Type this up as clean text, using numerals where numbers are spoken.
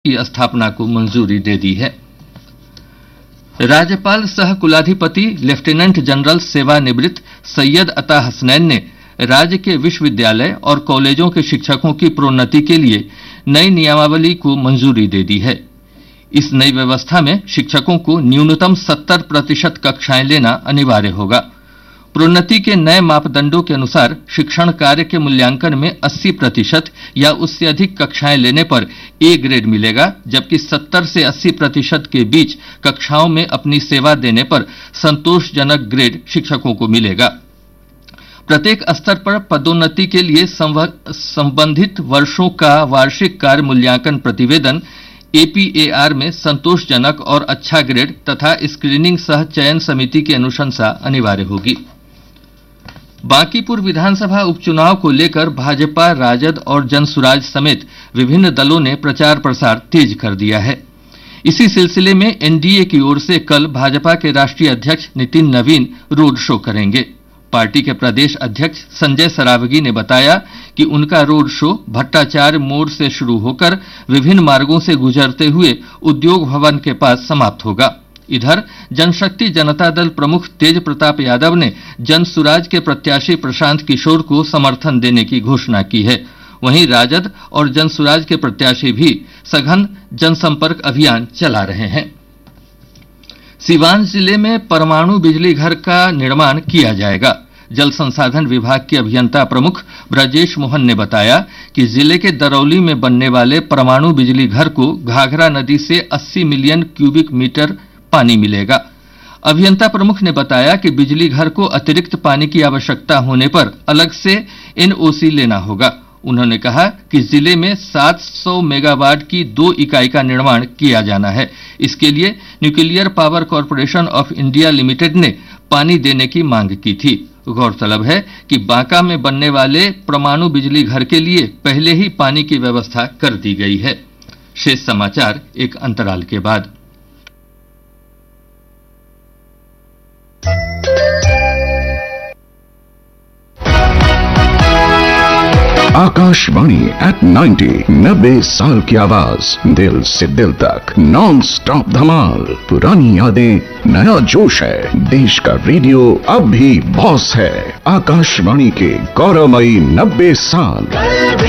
की स्थापना को मंजूरी दे दी है। राज्यपाल सह कुलाधिपति लेफ्टिनेंट जनरल सेवानिवृत्त सैयद अता हसनैन ने राज्य के विश्वविद्यालय और कॉलेजों के शिक्षकों की प्रोन्नति के लिए नई नियमावली को मंजूरी दे दी है। इस नई व्यवस्था में शिक्षकों को न्यूनतम 70% कक्षाएं लेना अनिवार्य होगा। प्रोन्नति के नए मापदंडों के अनुसार शिक्षण कार्य के मूल्यांकन में 80% या उससे अधिक कक्षाएं लेने पर ए ग्रेड मिलेगा, जबकि 70 से 80% के बीच कक्षाओं में अपनी सेवा देने पर संतोषजनक ग्रेड शिक्षकों को मिलेगा। प्रत्येक स्तर पर पदोन्नति के लिए संबंधित वर्षों का वार्षिक कार्य मूल्यांकन प्रतिवेदन एपीएआर में संतोषजनक और अच्छा ग्रेड तथा स्क्रीनिंग सह चयन समिति की अनुशंसा अनिवार्य होगी। बांकीपुर विधानसभा उपचुनाव को लेकर भाजपा, राजद और जनसुराज समेत विभिन्न दलों ने प्रचार प्रसार तेज कर दिया है। इसी सिलसिले में एनडीए की ओर से कल भाजपा के राष्ट्रीय अध्यक्ष नितिन नवीन रोड शो करेंगे। पार्टी के प्रदेश अध्यक्ष संजय सरावगी ने बताया कि उनका रोड शो भट्टाचार्य मोड़ से शुरू होकर विभिन्न मार्गों से गुजरते हुए उद्योग भवन के पास समाप्त होगा। इधर जनशक्ति जनता दल प्रमुख तेज प्रताप यादव ने जनसुराज के प्रत्याशी प्रशांत किशोर को समर्थन देने की घोषणा की है। वहीं राजद और जनसुराज के प्रत्याशी भी सघन जनसंपर्क अभियान चला रहे हैं। सीवान जिले में परमाणु बिजली घर का निर्माण किया जाएगा। जल संसाधन विभाग के अभियंता प्रमुख ब्रजेश मोहन ने बताया कि जिले के दरौली में बनने वाले परमाणु बिजली घर को घाघरा नदी से 80 मिलियन क्यूबिक मीटर पानी मिलेगा। अभियंता प्रमुख ने बताया कि बिजली घर को अतिरिक्त पानी की आवश्यकता होने पर अलग से एनओसी लेना होगा। उन्होंने कहा कि जिले में 700 मेगावाट की 2 इकाई का निर्माण किया जाना है। इसके लिए nuclear power corporation of India limited ने पानी देने की मांग की थी। गौरतलब है कि बांका में बनने वाले परमाणु बिजली घर के लिए पहले ही पानी की व्यवस्था कर दी गई है। शेष समाचार एक अंतराल के बाद। आकाशवाणी एट 90 साल की आवाज, दिल से दिल तक नॉन स्टॉप धमाल। पुरानी यादें, नया जोश है। देश का रेडियो अब भी बॉस है। आकाशवाणी के गौरवमयी 90 साल।